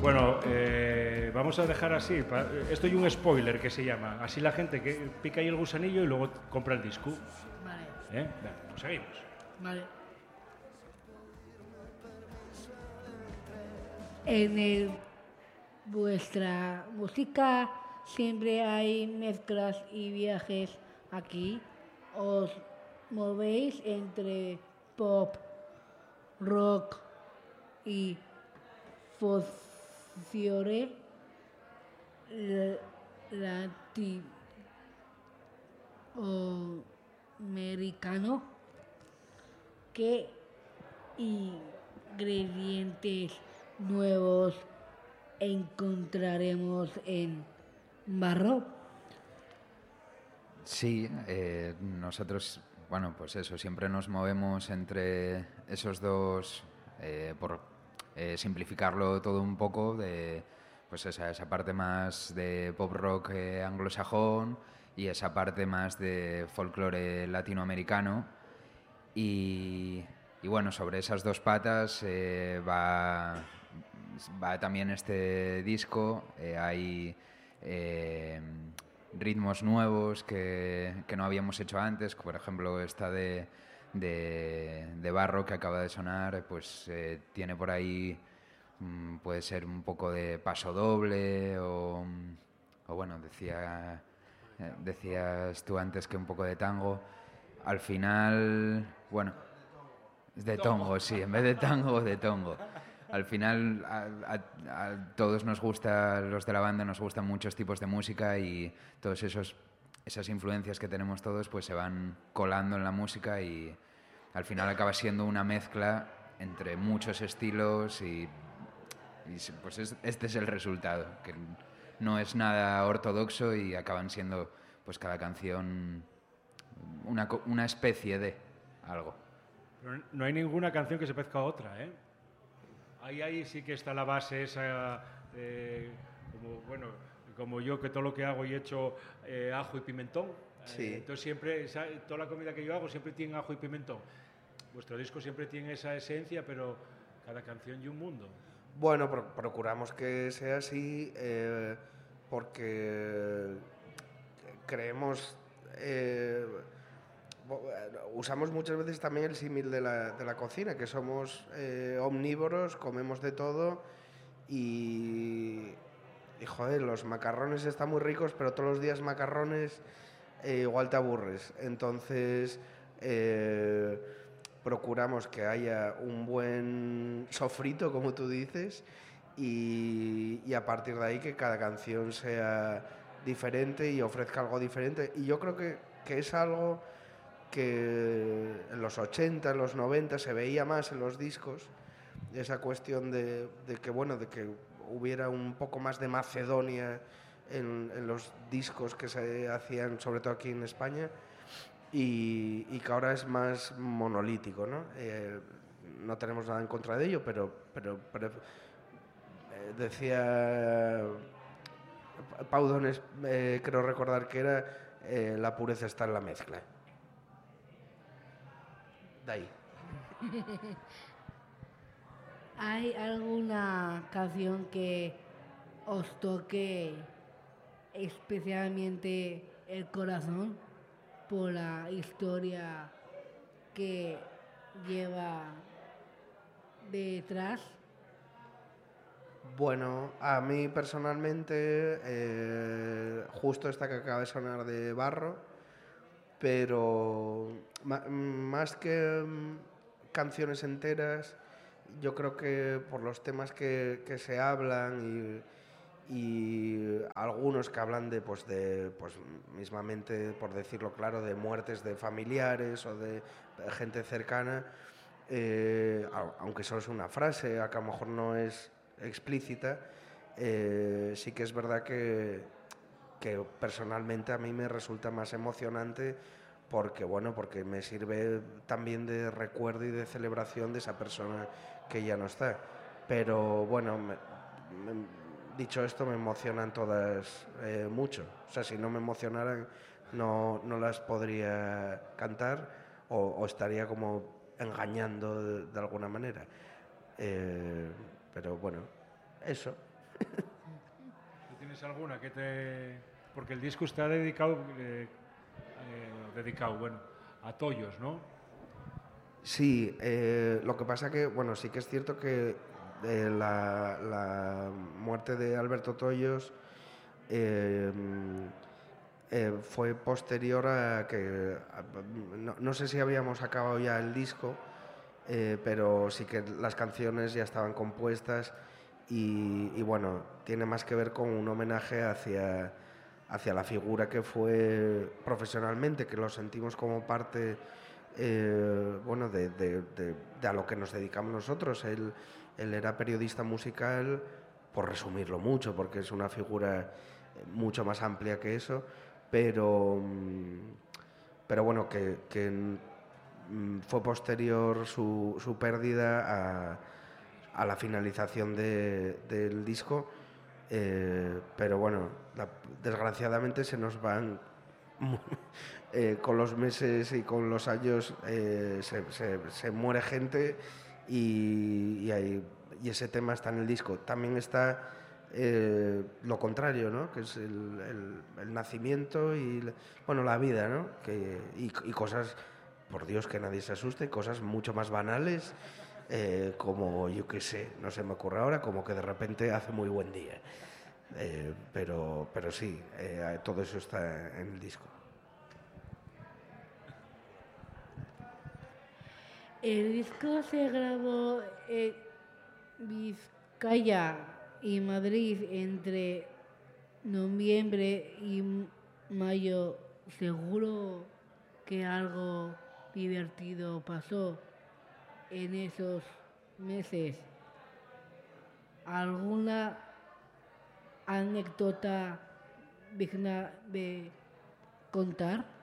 Bueno, vamos a dejar así. Esto hay un spoiler que se llama. Así la gente que pica ahí el gusanillo y luego compra el disco. Vale. Venga, pues seguimos. Vale. En vuestra música siempre hay mezclas y viajes aquí. Os movéis entre pop, rock y folclore latinoamericano. ¿Qué ingredientes nuevos encontraremos en Barro? Sí, nosotros, bueno, pues eso, siempre nos movemos entre esos dos, por simplificarlo todo un poco, de pues esa parte más de pop rock anglosajón y esa parte más de folclore latinoamericano. Y bueno, sobre esas dos patas va también este disco. Hay ritmos nuevos que no habíamos hecho antes, por ejemplo esta de Barro que acaba de sonar, pues tiene por ahí, puede ser un poco de paso doble o bueno, decías tú antes que un poco de tango. Al final, bueno, de tongo, sí, en vez de tango, de tongo. Al final a todos nos gusta, los de la banda nos gustan muchos tipos de música y todos esas influencias que tenemos todos pues se van colando en la música y al final acaba siendo una mezcla entre muchos estilos y pues este es el resultado, que no es nada ortodoxo y acaban siendo pues cada canción una especie de algo. Pero no hay ninguna canción que se parezca a otra, ¿eh? Ahí sí que está la base esa, como, bueno, como yo que todo lo que hago y he hecho ajo y pimentón. Sí. Entonces siempre, toda la comida que yo hago siempre tiene ajo y pimentón. Vuestro disco siempre tiene esa esencia, pero cada canción y un mundo. Bueno, procuramos que sea así porque creemos... usamos muchas veces también el símil de la cocina, que somos omnívoros, comemos de todo y joder, los macarrones están muy ricos, pero todos los días macarrones igual te aburres. Entonces procuramos que haya un buen sofrito, como tú dices, y a partir de ahí que cada canción sea diferente y ofrezca algo diferente. Y yo creo que es algo que en los 80, en los 90 se veía más en los discos, esa cuestión de que hubiera un poco más de Macedonia en los discos que se hacían, sobre todo aquí en España, y que ahora es más monolítico, ¿no? No tenemos nada en contra de ello, pero decía Pau Donés, creo recordar que era, la pureza está en la mezcla. De ahí. ¿Hay alguna canción que os toque especialmente el corazón por la historia que lleva detrás? Bueno, a mí personalmente, justo esta que acaba de sonar de Barro, pero más que canciones enteras, yo creo que por los temas que se hablan y algunos que hablan de mismamente, por decirlo claro, de muertes de familiares o de gente cercana, aunque solo es una frase, a que a lo mejor no es explícita, sí que es verdad que personalmente a mí me resulta más emocionante porque me sirve también de recuerdo y de celebración de esa persona que ya no está. Pero bueno, dicho esto, me emocionan todas mucho. O sea, si no me emocionaran no las podría cantar o estaría como engañando de alguna manera. Pero bueno, eso. ¿Tienes alguna que te...? Porque el disco está dedicado, bueno, a Tollos, ¿no? Sí, lo que pasa que, bueno, sí que es cierto que la muerte de Alberto Tollos fue posterior a que, no sé si habíamos acabado ya el disco, pero sí que las canciones ya estaban compuestas y bueno, tiene más que ver con un homenaje hacia la figura que fue profesionalmente, que lo sentimos como parte bueno, de a lo que nos dedicamos nosotros. Él era periodista musical, por resumirlo mucho, porque es una figura mucho más amplia que eso, pero bueno, que fue posterior su pérdida a la finalización del disco, pero bueno, desgraciadamente se nos van con los meses y con los años, se muere gente y ese tema está en el disco. También está lo contrario, ¿no? Que es el nacimiento y bueno, la vida, ¿no? Y cosas, por Dios, que nadie se asuste, cosas mucho más banales, como, yo qué sé, no se me ocurre ahora, como que de repente hace muy buen día. Pero sí, todo eso está en el disco. El disco se grabó en Vizcaya y Madrid entre noviembre y mayo. Seguro que algo divertido pasó en esos meses. ¿Alguna anécdota digna de contar?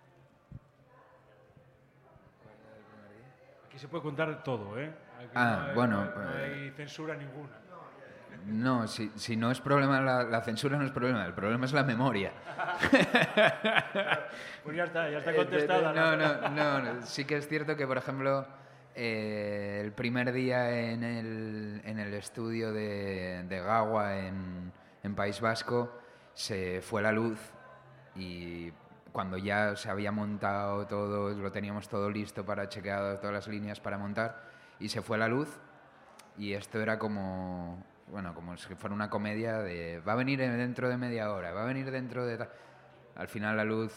Aquí se puede contar de todo, ¿eh? Aquí bueno, no hay censura ninguna. No, si no es problema la censura, no es problema. El problema es la memoria. Pues ya está contestada. No. Sí que es cierto que, por ejemplo, el primer día en el estudio de Gaua en País Vasco se fue la luz y cuando ya se había montado todo, lo teníamos todo listo para chequear todas las líneas para montar, y se fue la luz y esto era como si fuera una comedia de va a venir dentro de media hora, va a venir dentro de... Al final la luz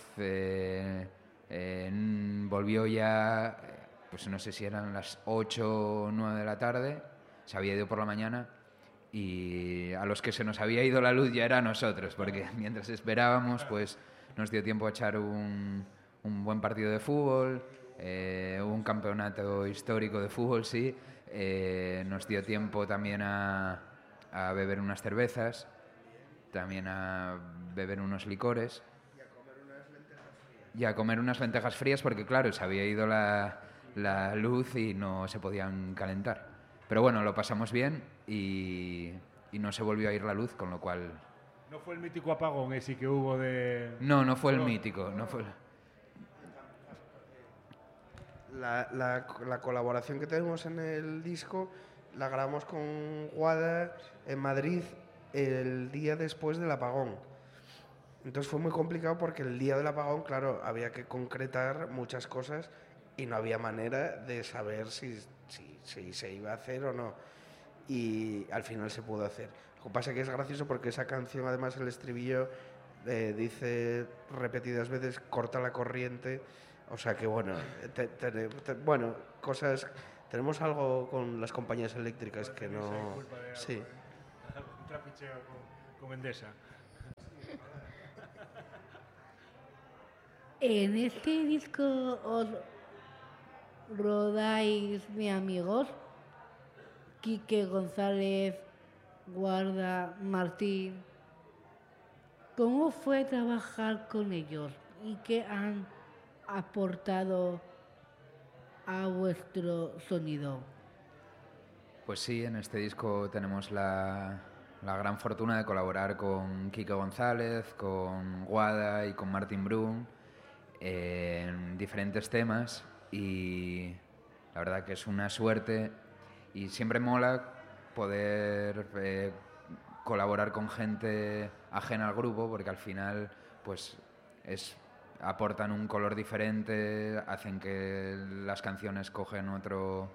volvió ya, pues no sé si eran las 8 o 9 de la tarde, se había ido por la mañana y a los que se nos había ido la luz ya era a nosotros, porque mientras esperábamos pues nos dio tiempo a echar un buen partido de fútbol, un campeonato histórico de fútbol, sí, nos dio tiempo también a beber unas cervezas, también a beber unos licores y a comer unas lentejas frías porque claro, se había ido la luz y no se podían calentar. Pero bueno, lo pasamos bien y no se volvió a ir la luz, con lo cual... ¿No fue el mítico apagón ese que hubo de...? No fue el mítico, no fue... La colaboración que tenemos en el disco la grabamos con Guada en Madrid el día después del apagón. Entonces fue muy complicado porque el día del apagón, claro, había que concretar muchas cosas y no había manera de saber si se iba a hacer o no. Y al final se pudo hacer. Lo que pasa es que es gracioso porque esa canción, además, el estribillo dice repetidas veces corta la corriente. O sea que bueno, cosas... Tenemos algo con las compañías eléctricas que no... Sí. Un trapicheo con Endesa. En este disco os rodáis de amigos, Quique González, Guarda, Martín. ¿Cómo fue trabajar con ellos y qué han aportado a vuestro sonido? Pues sí, en este disco tenemos la gran fortuna de colaborar con Quique González, con Guada y con Martin Brun en diferentes temas y la verdad que es una suerte y siempre mola poder colaborar con gente ajena al grupo, porque al final pues aportan un color diferente, hacen que las canciones cogen otro,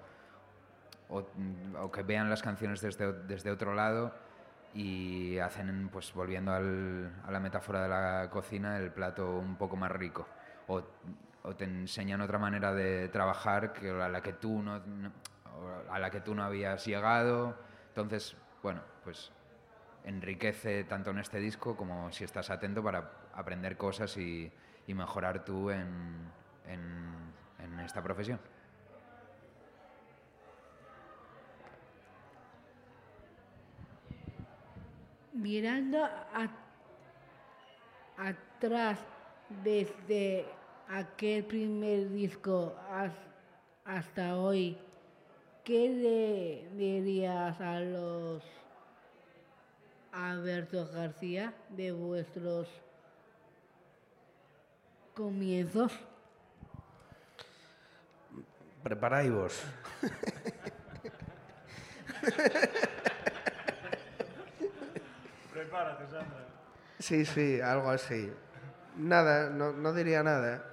o que vean las canciones desde otro lado, y hacen, pues volviendo a la metáfora de la cocina, el plato un poco más rico, o te enseñan otra manera de trabajar a la que tú no habías llegado. Entonces, bueno, pues enriquece tanto en este disco como si estás atento para aprender cosas y mejorar tú en esta profesión. Mirando atrás desde aquel primer disco hasta hoy, ¿qué le dirías a los Alberto García de vuestros comienzos? Preparáis-vos. Prepárate, Sandra. Sí, algo así. Nada, no diría nada.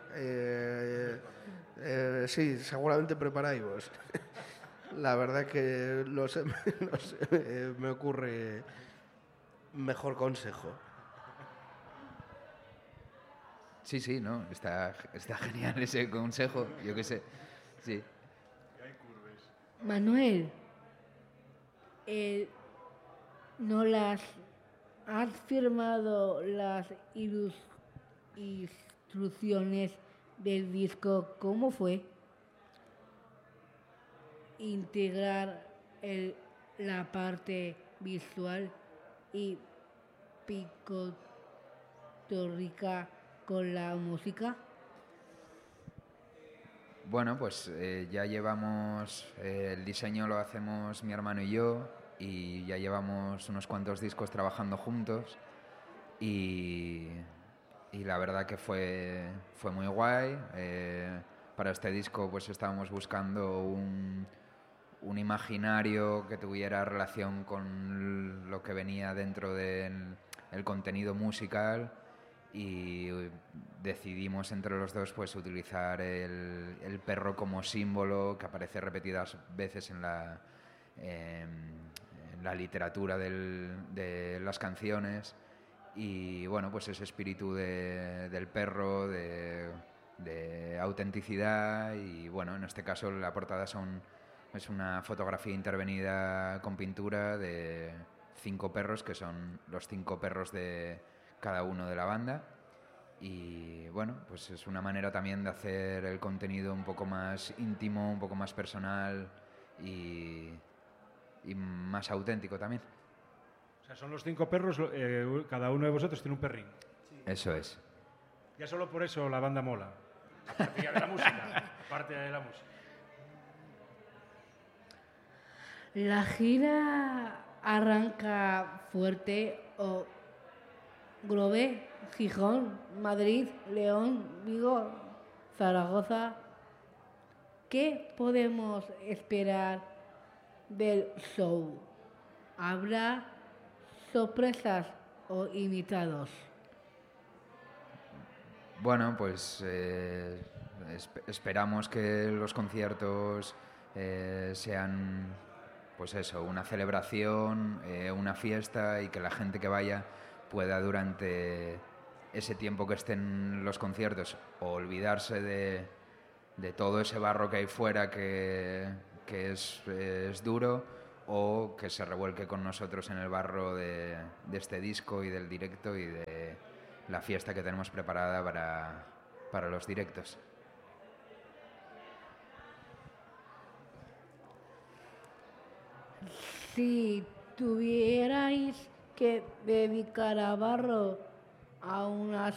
Sí, seguramente preparáis-vos. La verdad que me ocurre mejor consejo. Sí, ¿no? Está genial ese consejo, yo qué sé. Sí. Manuel, ¿no las has firmado las instrucciones del disco? ¿Cómo fue integrar la parte visual y pictórica con la música? Bueno, pues ya llevamos, el diseño lo hacemos mi hermano y yo, y ya llevamos unos cuantos discos trabajando juntos, y la verdad que fue muy guay. Para este disco pues estábamos buscando un imaginario que tuviera relación con lo que venía dentro del contenido musical, y decidimos entre los dos pues utilizar el perro como símbolo que aparece repetidas veces en la literatura de las canciones, y bueno, pues ese espíritu del perro, de autenticidad. Y bueno, en este caso la portada es una fotografía intervenida con pintura de 5 perros, que son los 5 perros de cada uno de la banda. Y bueno, pues es una manera también de hacer el contenido un poco más íntimo, un poco más personal y más auténtico también. O sea, son los 5 perros, cada uno de vosotros tiene un perrín. Eso es. Ya solo por eso la banda mola. Aparte ya de la música. Aparte de la música. ¿La gira arranca fuerte o Grove, Gijón, Madrid, León, Vigo, Zaragoza? ¿Qué podemos esperar del show? ¿Habrá sorpresas o invitados? Bueno, pues esperamos que los conciertos sean, pues eso, una celebración, una fiesta, y que la gente que vaya pueda, durante ese tiempo que estén los conciertos, olvidarse de todo ese barro que hay fuera, que es duro, o que se revuelque con nosotros en el barro de este disco y del directo y de la fiesta que tenemos preparada para los directos. Si tuvierais que dedicar a barro a una